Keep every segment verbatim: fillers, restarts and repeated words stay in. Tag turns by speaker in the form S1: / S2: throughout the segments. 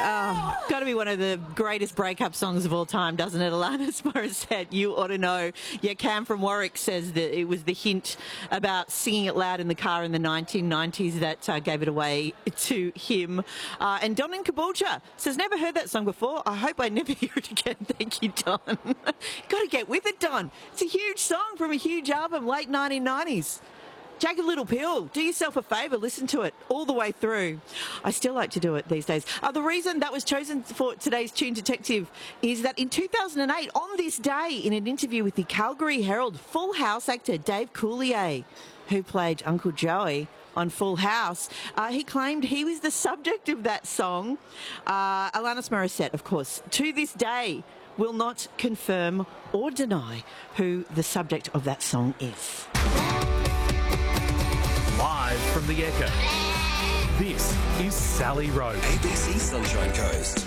S1: Oh, got to be one of the greatest breakup songs of all time, doesn't it? Alanis Morissette, You Ought to Know. Yeah, Cam from Warwick says that it was the hint about singing it loud in the car in the nineteen nineties that uh, gave it away to him. Uh, and Don in Caboolture says, never heard that song before. I hope I never hear it again. Thank you, Don. Got to get with it, Don. It's a huge song from a huge album, late nineteen nineties. Jagged Little Pill, do yourself a favour, listen to it all the way through. I still like to do it these days. Uh, the reason that was chosen for today's Tune Detective is that in two thousand eight, on this day, in an interview with the Calgary Herald, Full House actor Dave Coulier, who played Uncle Joey on Full House, uh, he claimed he was the subject of that song. Uh, Alanis Morissette, of course, to this day, will not confirm or deny who the subject of that song is.
S2: Live from the Ekka, this is Sally Rowe.
S3: A B C Sunshine Coast.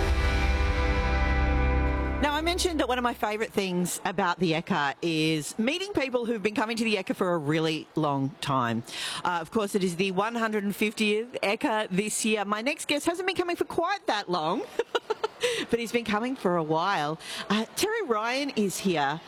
S1: Now, I mentioned that one of my favourite things about the Ekka is meeting people who've been coming to the Ekka for a really long time. Uh, of course, it is the one hundred fiftieth Ekka this year. My next guest hasn't been coming for quite that long, but he's been coming for a while. Uh, Terry Ryan is here.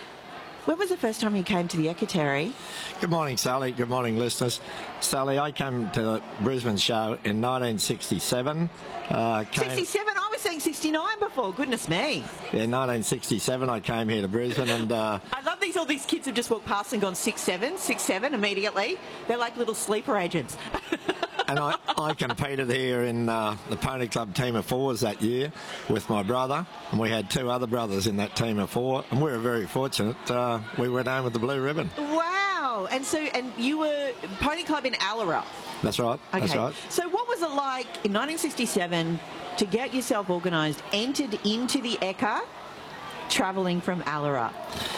S1: When was the first time you came to the Ekka, Terry?
S4: Good morning, Sally. Good morning, listeners. Sally, I came to the Brisbane show in nineteen sixty-seven. Uh, came,
S1: sixty-seven? I was saying sixty-nine before. Goodness me.
S4: Yeah, nineteen sixty-seven I came here to Brisbane and... Uh,
S1: I love these, all these kids have just walked past and gone six seven, six seven immediately. They're like little sleeper agents.
S4: And I, I competed here in uh, the Pony Club team of fours that year with my brother, and we had two other brothers in that team of four, and we were very fortunate. Uh, we went home with the blue ribbon.
S1: Wow! And so, and you were Pony Club in Allawarra.
S4: That's right.
S1: Okay.
S4: That's right.
S1: So, what was it like in nineteen sixty-seven to get yourself organised, entered into the Ekka, travelling from Allawarra?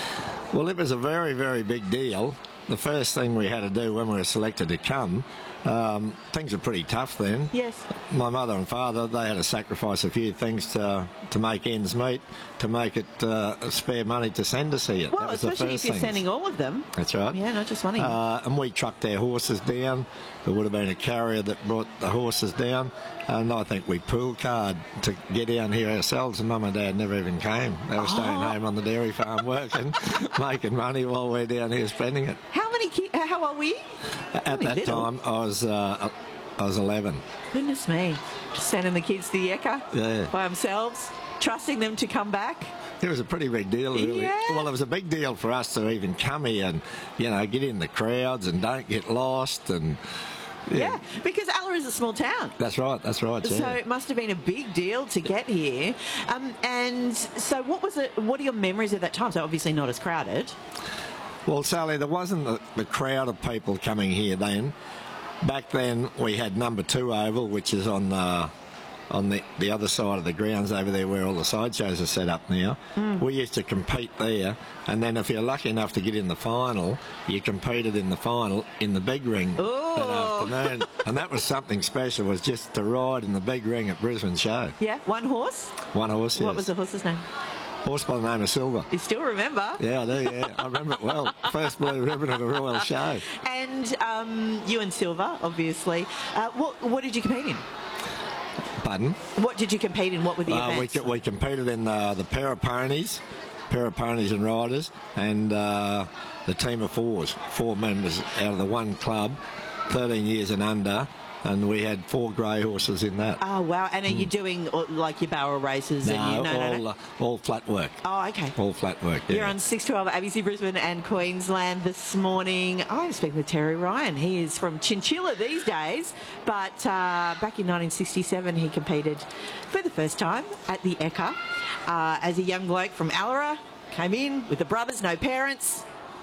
S4: Well, it was a very, very big deal. The first thing we had to do when we were selected to come, um, things were pretty tough then.
S1: Yes.
S4: My mother and father, they had to sacrifice a few things to to make ends meet, to make it uh, spare money to send us here.
S1: Well,
S4: that was
S1: especially
S4: the first
S1: if you're
S4: things.
S1: sending all of them.
S4: That's right.
S1: Yeah, not just one.
S4: Uh, and we trucked our horses down. There would have been a carrier that brought the horses down. And I think we pool card to get down here ourselves, and Mum and Dad never even came. They were staying
S1: Oh.
S4: home on the dairy farm working, making money while we're down here spending it.
S1: How many kids? How old were you?
S4: At
S1: Only
S4: that
S1: little.
S4: time, I was uh, I was eleven.
S1: Goodness me. Just sending the kids to the Ekka
S4: Yeah.
S1: by themselves, trusting them to come back.
S4: It was a pretty big deal, really.
S1: Yeah.
S4: Well, it was a big deal for us to even come here and, you know, get in the crowds and don't get lost and...
S1: Yeah, because Allawarra is a small town.
S4: That's right, that's right, yeah.
S1: So it must have been a big deal to get here. Um, and so what was it? What are your memories of that time? So obviously not as crowded.
S4: Well, Sally, there wasn't the, the crowd of people coming here then. Back then, we had number two oval, which is on the on the, the other side of the grounds over there where all the sideshows are set up now. Mm. We used to compete there, and then if you're lucky enough to get in the final, you competed in the final in the big ring
S1: Ooh.
S4: that afternoon. And that was something special, was just to ride in the big ring at Brisbane Show.
S1: Yeah, one horse.
S4: One horse, yes.
S1: What was the horse's name?
S4: Horse by the name of Silver.
S1: You still remember?
S4: Yeah, I do, yeah. I remember it well. First blue ribbon at a Royal Show.
S1: And um, you and Silver, obviously. Uh, what, what did you compete in?
S4: Pardon?
S1: What did you compete in? What were the
S4: Uh, we,
S1: events?
S4: co- we competed in uh, the pair of ponies, pair of ponies and riders, and uh, the team of fours, four members out of the one club, thirteen years and under, and we had four grey horses in that.
S1: Oh, wow. And are you doing uh, like your barrel races?
S4: no,
S1: and you, no,
S4: all,
S1: no, no.
S4: Uh, all flat work.
S1: Oh, okay.
S4: All flat work, yeah.
S1: You're on six twelve A B C Brisbane and Queensland this morning. I'm speaking with Terry Ryan. He is from Chinchilla these days, but uh, back in nineteen sixty-seven he competed for the first time at the Ekka uh, as a young bloke from Allawarra. Came in with the brothers, no parents.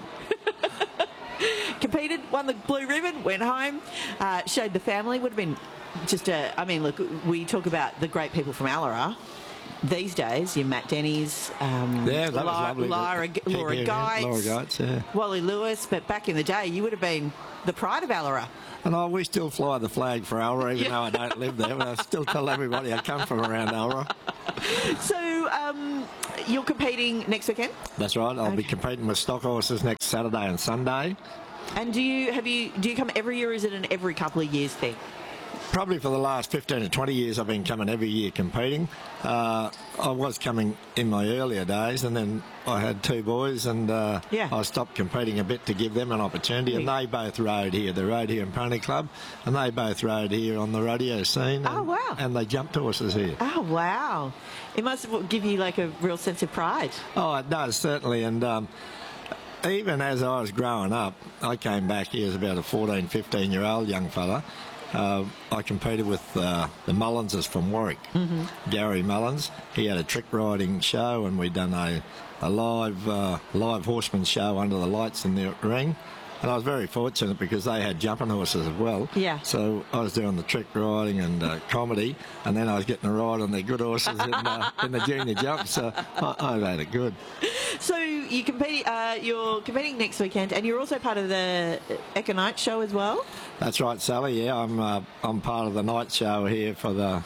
S1: Competed, won the blue ribbon, went home, uh, showed the family. Would have been just a... I mean, look, we talk about the great people from Allawarra. These days, your Matt Denny's, um,
S4: Yeah, that was
S1: La-
S4: lovely.
S1: Laura,
S4: Keep
S1: Laura
S4: hearing it.
S1: Geitz,
S4: Laura Geitz, yeah.
S1: Wally Lewis, but back in the day, you would have been the pride of Allawarra.
S4: And oh, we still fly the flag for Allawarra, even
S1: Yeah.
S4: though I don't live there. But I still tell everybody I come from around Allawarra.
S1: So, um, you're competing next weekend?
S4: That's right. I'll be
S1: Okay.
S4: competing with stock horses next Saturday and Sunday.
S1: And do you have you do you come every year, or is it an every couple of years thing?
S4: Probably for the last fifteen to twenty years, I've been coming every year competing. Uh, I was coming in my earlier days, and then I had two boys, and uh,
S1: Yeah.
S4: I stopped competing a bit to give them an opportunity. And they both rode here. They rode here in Pony Club, and they both rode here on the rodeo scene. And,
S1: Oh, wow.
S4: And they jumped horses here.
S1: Oh, wow. It must give you like a real sense of pride.
S4: Oh, it does, certainly. And um, even as I was growing up, I came back here as about a fourteen, fifteen-year-old young fella. Uh, I competed with uh, the Mullinses from Warwick, mm-hmm. Gary Mullins. He had a trick riding show, and we'd done a, a live uh, live horseman show under the lights in the ring. And I was very fortunate because they had jumping horses as well.
S1: Yeah.
S4: So I was doing the trick riding and uh, comedy, and then I was getting a ride on their good horses in, uh, in the junior jump. So I, I made it good.
S1: So you compete, uh, you're competing next weekend, and you're also part of the Echo Night show as well?
S4: That's right, Sally. Yeah, I'm uh, I'm part of the night show here for the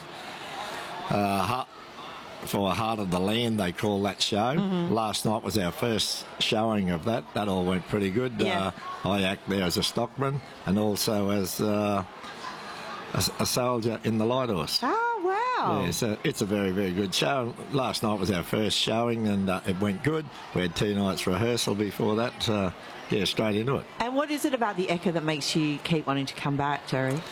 S4: uh, Heart, for Heart of the Land, they call that show. Mm-hmm. Last night was our first showing of that. That all went pretty good.
S1: Yeah.
S4: Uh, I act there as a stockman and also as uh, a, a soldier in the light horse.
S1: Oh, wow.
S4: Yeah, so it's a very, very good show. Last night was our first showing, and uh, it went good. We had two nights rehearsal before that. Uh, yeah, straight into it.
S1: And what is it about the Echo that makes you keep wanting to come back, Terry?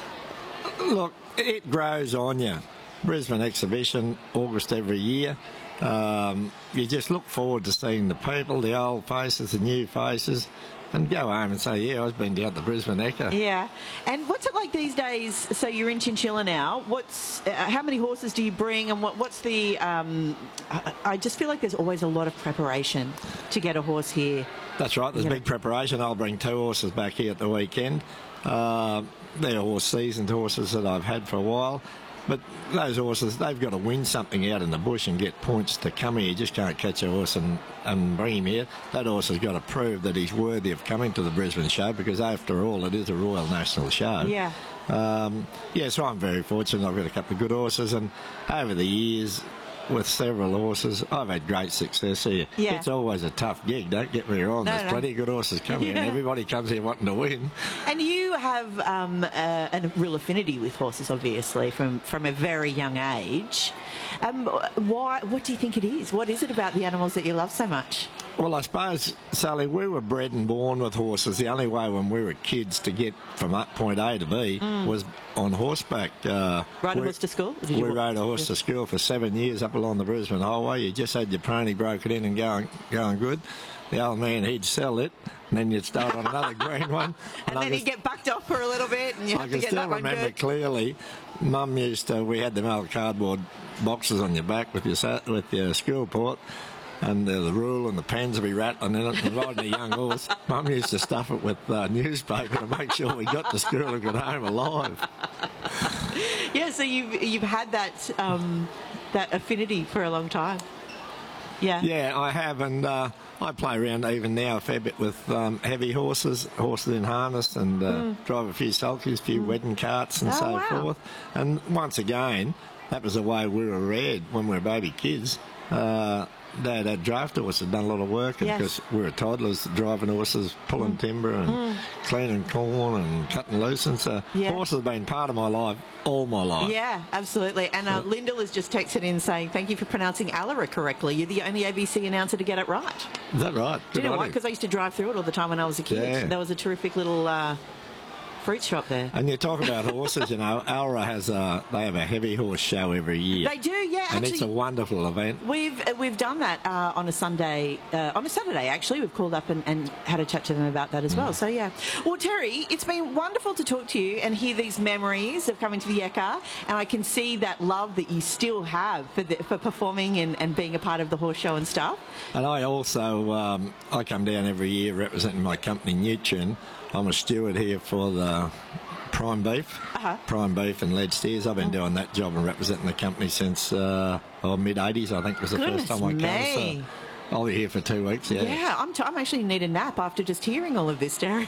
S4: Look, it grows on you. Brisbane exhibition, August every year. Um, you just look forward to seeing the people, the old faces, the new faces, and go home and say, yeah, I've been down to Brisbane Echo.
S1: Yeah. And what's it like these days? So you're in Chinchilla now. What's uh, how many horses do you bring, and what, what's the... Um, I, I just feel like there's always a lot of preparation to get a horse here.
S4: That's right, there's
S1: Yeah.
S4: big preparation. I'll bring two horses back here at the weekend. Uh, they're horse seasoned horses that I've had for a while. But those horses, they've got to win something out in the bush and get points to come here. You just can't catch a horse and, and bring him here. That horse has got to prove that he's worthy of coming to the Brisbane show, because after all, it is a Royal National show.
S1: Yeah.
S4: Um, yeah, so I'm very fortunate. I've got a couple of good horses, and over the years, with several horses, I've had great success here.
S1: Yeah.
S4: It's always a tough gig, don't get me wrong.
S1: No,
S4: There's
S1: no.
S4: plenty of good horses coming here,
S1: Yeah.
S4: and everybody comes here wanting to win.
S1: And you have um, uh, a real affinity with horses, obviously, from, from a very young age. Um, why? What do you think it is? What is it about the animals that you love so much?
S4: Well, I suppose, Sally, we were bred and born with horses. The only way when we were kids to get from up point A to B
S1: Mm.
S4: was on horseback. Uh,
S1: Ride a
S4: we-
S1: horse to school? Did
S4: We
S1: you-
S4: rode a horse to school for seven years up along the Brisbane Highway. You just had your pony broken in and going, going good. The old man, he'd sell it, and then you'd start on another green one.
S1: And
S4: I
S1: then
S4: can-
S1: you get bucked off for a little bit, and you
S4: I
S1: have to
S4: can
S1: get
S4: still
S1: that one
S4: remember
S1: good.
S4: clearly. Mum used to. We had them old cardboard boxes on your back with your sa- with your school port, and uh, the rule and the pens would be rattling in it. And riding a young horse, Mum used to stuff it with uh, newspaper to make sure we got to school and got home alive.
S1: Yeah, so you've you've had that um, that affinity for a long time. Yeah.
S4: Yeah, I have, and uh, I play around even now a fair bit with um, heavy horses, horses in harness, and uh,
S1: Mm.
S4: drive a few sulkies, a few wedding carts, and
S1: Oh,
S4: so
S1: wow.
S4: forth. And once again, that was the way we were reared when we were baby kids. Uh, Dad had draft horses, done a lot of work, and
S1: Yes.
S4: because we were toddlers, driving horses, pulling timber, and cleaning corn, and cutting loose. And so
S1: Yeah.
S4: horses have been part of my life all my life.
S1: Yeah, absolutely. And uh, Lyndall has just texted in saying, thank you for pronouncing Allara correctly. You're the only A B C announcer to get it right.
S4: Is that right?
S1: Do you
S4: Good
S1: know
S4: on
S1: why?
S4: you.
S1: Because I used to drive through it all the time when I was a kid.
S4: Yeah.
S1: There was a terrific little uh, fruit shop there.
S4: And you talk about horses, you know, Alra has a, they have a heavy horse show every year.
S1: They do, yeah.
S4: And it's a
S1: Actually,
S4: wonderful event.
S1: we've uh, we've done that uh, on a Sunday, uh, on a Saturday actually. We've called up and, and had a chat to them about that as well. So yeah. Well, Terry, it's been wonderful to talk to you and hear these memories of coming to the Ekka, and I can see that love that you still have for the, for performing and, and being a part of the horse show and stuff.
S4: And I also, um, I come down every year representing my company, Nutrin. I'm a steward here for the Prime Beef,
S1: Uh-huh.
S4: Prime Beef and Lead Steers. I've been doing that job and representing the company since uh, oh, mid eighties, I think was the
S1: Goodness
S4: first time I
S1: me.
S4: came. So I'll be here for two weeks, yeah.
S1: Yeah, I'm, t- I'm actually need a nap after just hearing all of this, Terry.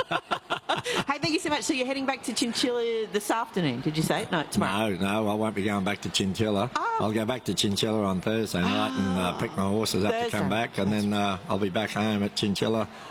S1: Hey, thank you so much. So you're heading back to Chinchilla this afternoon, did you say? No, tomorrow.
S4: No, no, I won't be going back to Chinchilla.
S1: Oh.
S4: I'll go back to Chinchilla on Thursday night and uh, pick my horses up to
S1: Thursday.
S4: come back, and then uh, I'll be back home at Chinchilla